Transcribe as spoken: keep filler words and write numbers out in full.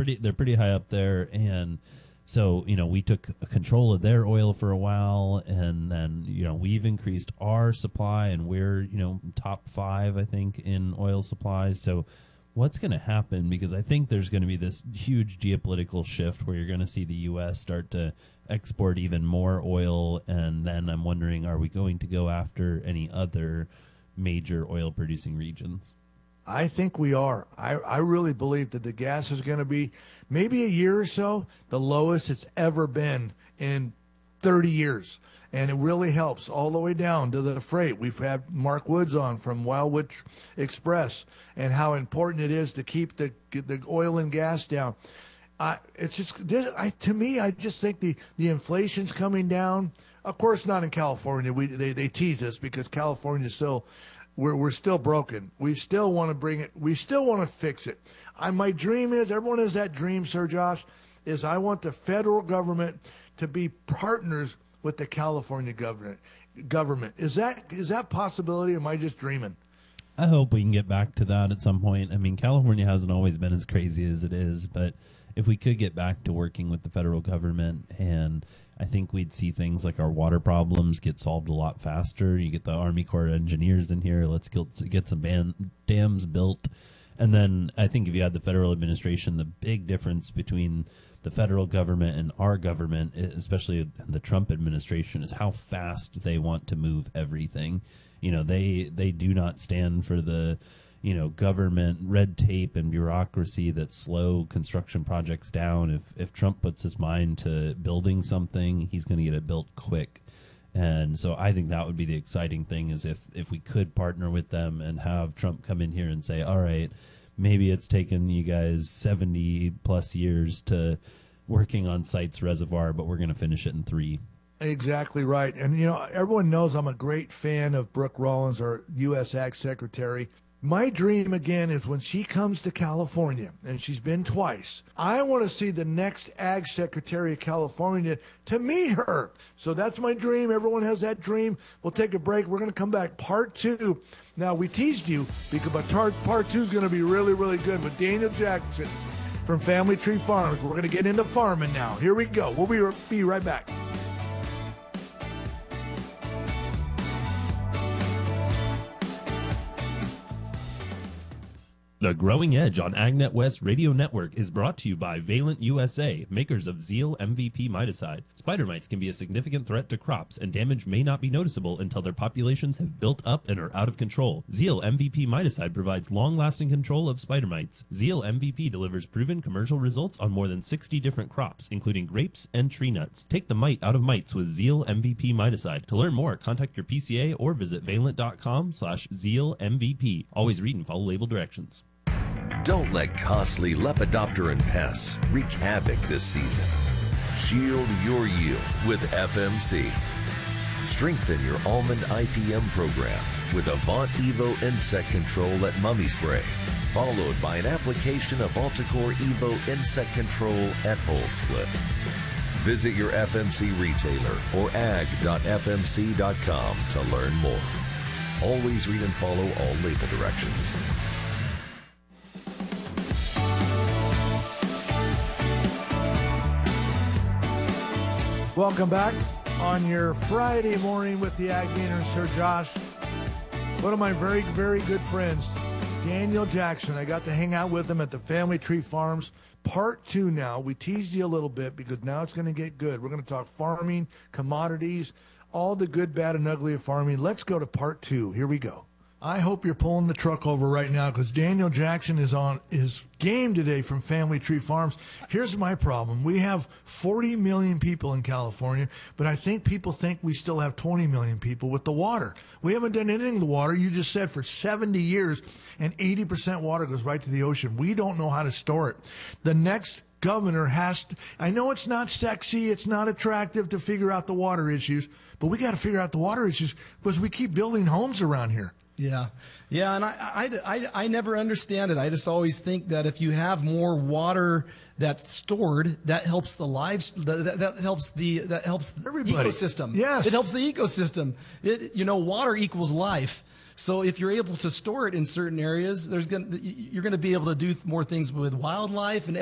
pretty they're pretty high up there, and so you know we took control of their oil for a while, and then you know we've increased our supply, and we're you know top five I think in oil supplies. So what's going to happen? Because I think there's going to be this huge geopolitical shift where you're going to see the U S start to export even more oil, and then I'm wondering, are we going to go after any other major oil producing regions? I think we are. I, I really believe that the gas is going to be maybe a year or so the lowest it's ever been in thirty years. And it really helps all the way down to the freight. We've had Mark Woods on from Wildwood Express and how important it is to keep the the oil and gas down. Uh, it's just this, I, to me, I just think the, the inflation's coming down. Of course, not in California. We they, they tease us because California is still we're we're still broken. We still want to bring it. We still want to fix it. I, my dream is everyone has that dream, Sir Josh, is I want the federal government to be partners with the California government. Government is that is that possibility? Or am I just dreaming? I hope we can get back to that at some point. I mean, California hasn't always been as crazy as it is, but if we could get back to working with the federal government, and I think we'd see things like our water problems get solved a lot faster. You get the Army Corps of Engineers in here. Let's get, get some ban- dams built. And then I think if you had the federal administration, the big difference between the federal government and our government, especially the Trump administration, is how fast they want to move everything. You know, they they do not stand for the, you know, government red tape and bureaucracy that slow construction projects down. If if Trump puts his mind to building something, he's going to get it built quick. And so I think that would be the exciting thing, is if, if we could partner with them and have Trump come in here and say, all right, maybe it's taken you guys seventy plus years to working on Sites Reservoir, but we're going to finish it in three. Exactly right. And, you know, everyone knows I'm a great fan of Brooke Rollins, our U S Ag Secretary. My dream, again, is when she comes to California, and she's been twice, I want to see the next Ag Secretary of California to meet her. So that's my dream. Everyone has that dream. We'll take a break. We're going to come back. Part two. Now, we teased you, because but part two is going to be really, really good with Daniel Jackson from Family Tree Farms. We're going to get into farming now. Here we go. We'll be, be right back. The Growing Edge on AgNet West Radio Network is brought to you by Valent U S A, makers of Zeal M V P miticide. Spider mites can be a significant threat to crops, and damage may not be noticeable until their populations have built up and are out of control. Zeal M V P miticide provides long-lasting control of spider mites. Zeal M V P delivers proven commercial results on more than sixty different crops, including grapes and tree nuts. Take the mite out of mites with Zeal M V P miticide. To learn more, contact your P C A or visit valent.com slash Zeal MVP. Always read and follow label directions. Don't let costly Lepidopteran pests wreak havoc this season. Shield your yield with F M C. Strengthen your almond I P M program with Avant Evo Insect Control at Mummy Spray, followed by an application of Alticore Evo Insect Control at Hull Split. Visit your F M C retailer or ag dot f m c dot com to learn more. Always read and follow all label directions. Welcome back on your Friday morning with the Ag Beaner, Sir Josh. One of my very, very good friends, Daniel Jackson. I got to hang out with him at the Family Tree Farms. Part two now. We teased you a little bit because now it's going to get good. We're going to talk farming, commodities, all the good, bad, and ugly of farming. Let's go to part two. Here we go. I hope you're pulling the truck over right now because Daniel Jackson is on his game today from Family Tree Farms. Here's my problem. We have forty million people in California, but I think people think we still have twenty million people with the water. We haven't done anything with the water. You just said for seventy years, and eighty percent water goes right to the ocean. We don't know how to store it. The next governor has to, I know it's not sexy, it's not attractive to figure out the water issues, but we got to figure out the water issues because we keep building homes around here. Yeah. Yeah. And I, I, I, I never understand it. I just always think that if you have more water that's stored, that helps the lives, that, that helps the, that helps the Everybody. ecosystem. Yes. It helps the ecosystem. It, you know, water equals life. So if you're able to store it in certain areas, there's going you're going to be able to do more things with wildlife and